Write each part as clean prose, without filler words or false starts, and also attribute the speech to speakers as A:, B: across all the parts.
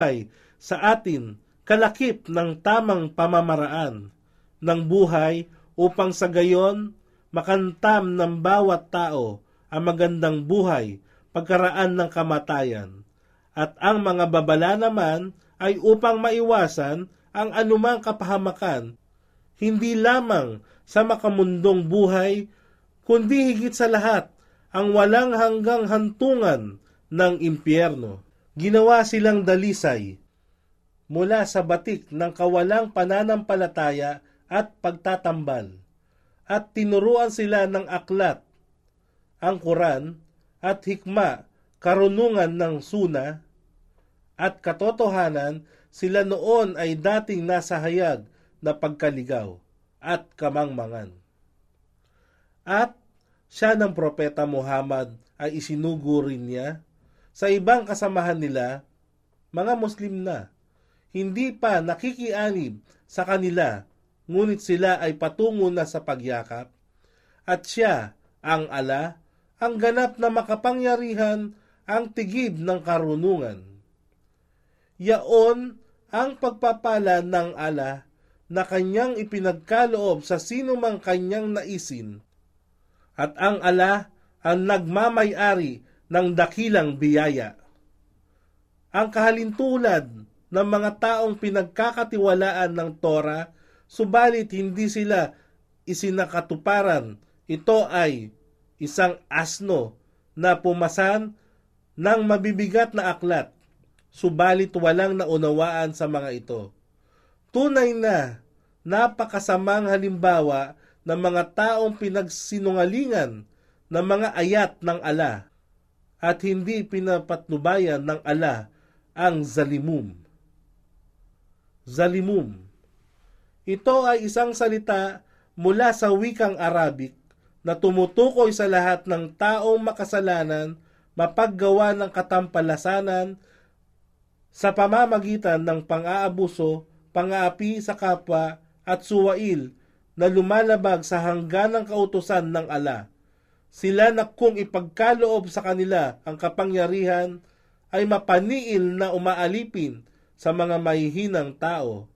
A: sa atin kalakip ng tamang pamamaraan ng buhay upang sa gayon makantam ng bawat tao ang magandang buhay pagkaraan ng kamatayan. At ang mga babala naman ay upang maiwasan ang anumang kapahamakan, hindi lamang sa makamundong buhay, kundi higit sa lahat ang walang hanggang hantungan ng impyerno. Ginawa silang dalisay mula sa batik ng kawalang pananampalataya at pagtatambal, at tinuruan sila ng aklat, ang Quran, at hikma, karunungan ng suna, at katotohanan. Sila noon ay dating nasa hayag na pagkaligaw at kamangmangan. At siya ng Propeta Muhammad ay isinugo rin niya sa ibang kasamahan nila, mga Muslim na, hindi pa nakikianib sa kanila, ngunit sila ay patungo na sa pagyakap, at siya, ang Allah, ang ganap na makapangyarihan, ang tigib ng karunungan. Yaon ang pagpapala ng Allah na kanyang ipinagkaloob sa sino mang kanyang naisin, at ang Allah ang nagmamay-ari ng dakilang biyaya. Ang kahalintulad ng mga taong pinagkakatiwalaan ng Torah, subalit hindi sila isinakatuparan, ito ay isang asno na pumasan ng mabibigat na aklat, subalit walang naunawaan sa mga ito. Tunay na napakasamang halimbawa ng mga taong pinagsinungalingan ng mga ayat ng Allah at hindi pinapatnubayan ng Allah ang zalimum. Zalimum. Ito ay isang salita mula sa wikang Arabic na tumutukoy sa lahat ng taong makasalanan mapaggawa ng katampalasanan sa pamamagitan ng pang-aabuso, pang-aapi sa kapwa at suwail na lumalabag sa hangganang kautusan ng Allah. Sila na kung ipagkaloob sa kanila ang kapangyarihan ay mapaniil na umaalipin sa mga mahihinang tao.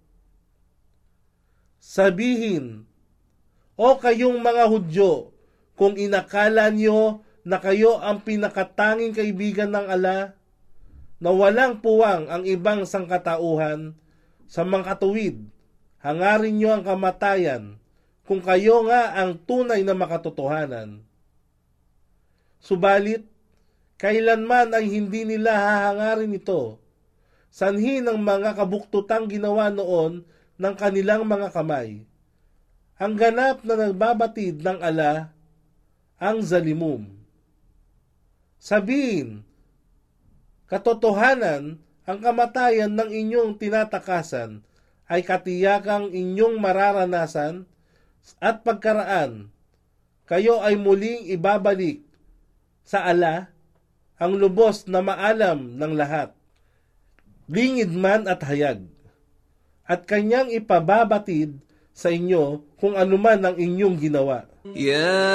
A: Sabihin, o kayong mga Hudyo, kung inakala nyo na kayo ang pinakatanging kaibigan ng Allah, na walang puwang ang ibang sangkatauhan, sa mga katuwid, hangarin nyo ang kamatayan, kung kayo nga ang tunay na makatotohanan. Subalit, kailanman ay hindi nila hahangarin ito, sanhi ng mga kabuktutang ginawa noon ng kanilang mga kamay. Ang ganap na nagbabatid ng Allah, ang zalimum. Sabihin, katotohanan, ang kamatayan ng inyong tinatakasan ay katiyakang inyong mararanasan at pagkaraan. Kayo ay muling ibabalik sa Allah, ang lubos na maalam ng lahat, lingid man at hayag, at kanyang ipababatid sa inyo kung anuman ang inyong ginawa.